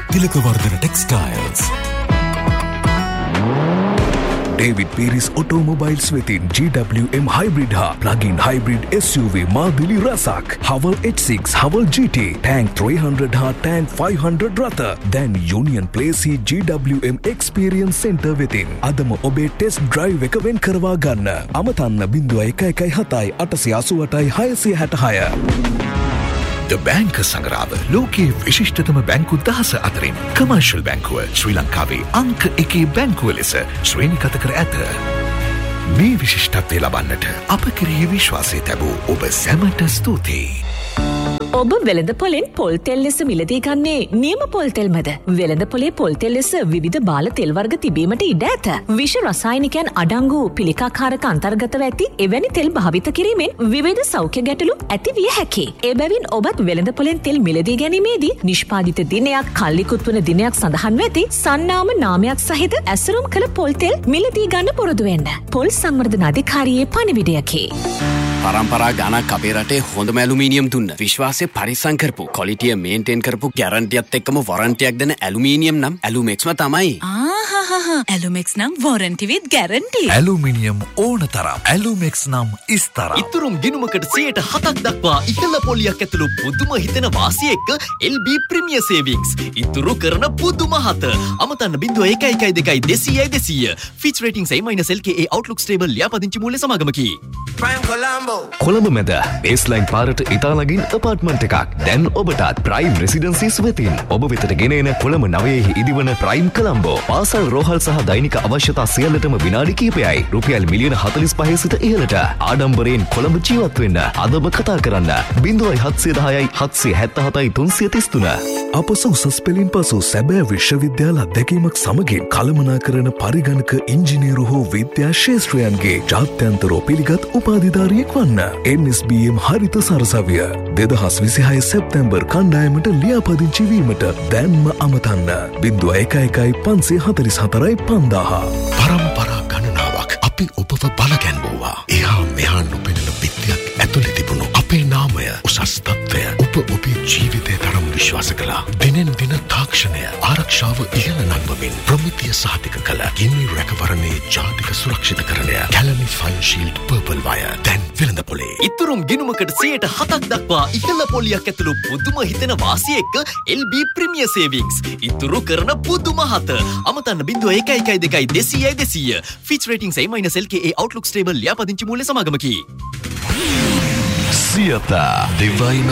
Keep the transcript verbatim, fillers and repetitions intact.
Tilakawardhana Textiles. David Pieris Automobiles within G W M Hybrid Ha plug-in hybrid S U V Maadili Rasak Haval H six Haval G T Tank three hundred Ha Tank five hundred Ratha then Union Place G W M Experience Center within Adama obe test drive එක වෙන් කරවා ගන්න අමතන්න zero one one seven eight eight eight six six. The Bank සංග්‍රාව ලෝකයේ විශිෂ්ටතම බැංකු දහස අතරින් commercial බැංකුව ශ්‍රී ලංකාවේ අංක එකේ බැංකුව ලෙස ශ්‍රේණිගත කර ඇත. මේ විශිෂ්ටත්වය ලබන්නට අප කෙරෙහි විශ්වාසය තැබූ ඔබ සැමට ස්තුතියි. ඔබ වෙළඳ පොලෙන් පොල් තෙල් ලෙස මිලදී ගන්නේ නියම පොල් තෙල්මද? වෙළඳ පොලේ පොල් තෙල් ලෙස විවිධ බාල තෙල් වර්ග තිබීමට ඉඩ ඇත. විෂ රසායනිකයන් අඩංගු පිළිකාකාරක අන්තර්ගතව ඇති එවැනි තෙල් භාවිත කිරීමෙන් විවිධ සෞඛ්‍ය ගැටලු ඇති විය හැකියි. එබැවින් ඔබත් වෙළඳ පොලෙන් තෙල් මිලදී ගැනීමේදී නිෂ්පාදිත දිනයක්, කල්ලිකුත් වන දිනයක් සඳහන් ඇති සන්නාම නාමයක් සහිත ඇසුරුම් කළ පොල් තෙල් මිලදී ගන්න පුරුදු වෙන්න. පොල් සංවර්ධන අධිකාරියේ පණිවිඩයකි. පරම්පරා ගානක් අපේ රටේ හොඳම ඇලුමිනියම් දුන්න විශ්වාසය පරිස්සම් කරපු ක්වොලිටිය මේන්ටේන් කරපු ගැරන්ටියත් එක්කම වොරන්ටියක් දෙන ඇලුමිනියම් නම් ඇලුමෙක්ස්ම තමයි. ආහහහ ඇලුමෙක්ස් නම් වොරන්ටි විත් ගැරන්ටි. ඇලුමිනියම් ඕන තරම් ඇලුමෙක්ස් නම් ඉස්තරම්. ඉතුරුම් ගිණුමකට සියයට හතක් දක්වා ඉහළ පොලියක් ඇතුළු පුදුම හිතෙන වාසිය එක්ක L B Premier Savings. ඉතුරු කරන පුදුම හත. අමතන්න zero one one one two දෙසියයි දෙසිය. Fitch Ratings A minus L K A Outlook Stable ලියාපදිංචි මූල්‍ය සමාගමකි. Prime Colombo. කොළඹ මැද බේස්ලයින් පාරට ඉතාලගින් අපාර්ට්මන්ට් එකක් දැන් ඔබටත් ප්‍රයිම් රෙසිඩන්සිස් වෙතින් ඔබ වෙතට ගෙන එන කොළඹ නවයෙහි ඉදිවන ප්‍රයිම් කොළඹෝ පාසල් රෝහල් සහ දෛනික අවශ්‍යතා සියල්ලටම විනාඩි කිහිපයයි රුපියල් මිලියන හතළිස් පහ සිට ඉහළට ආඩම්බරයෙන් කොළඹ ජීවත් වෙන්න අදම කතා කරන්න zero one seven one zero seven seven seven three three three. අප සුසස් පෙළින් පසු සැබෑ විශ්වවිද්‍යාල අත්දැකීමක් සමගින් කළමනාකරන පරිගණක ඉංජිනේරු හෝ විද්‍යා ශාස්ත්‍රයන්ගේ ජාත්‍යන්තරෝ පිළිගත් උපාධිධාරියෙක් වන්න. N S B M හරිත සරසවිය දෙදහස් විසිහය සැප්තැම්බර් කණ්ඩායමට ලියාපදිංචි වීමට දැන්ම අමතන්න zero one one five four four four five thousand. පරම්පරා ගණනාවක් අපි ඔබව බලගැන්වුවා. එහා මෙහා නොපෙනෙන පිටියක් ඇතුලේ තිබුණු අපේ නාමය උසස් තත්ත්වය ඔබ ඔබේ ජීවිතය තරම් විශ්වාස කළා. දිනෙන් දින තාක්ෂණය ආරක්ෂාව ඉහළ නංවමින් ප්‍රමිතිය සහතික කළ ගිනි රැකවරණයේ ජාතික සුරක්ෂිතකරණය Kelani fine shield purple wire දැන් වෙළඳ පොලේ. ඉතුරුම් ගිණුමකට සියයට හතක් දක්වා ඉහළ පොලියක් ඇතුළු පුදුම හිතෙන වාසිය එක්ක L B Premier Savings. ඉතුරු කරන පුදුම හත. අමතන්න zero one one one two දෙසියයි දෙසිය. Fitch Ratings A minus L K A Outlook Stable ලියාපදිංචි මූල්‍ය සමාගමකි. සියත දෙවයි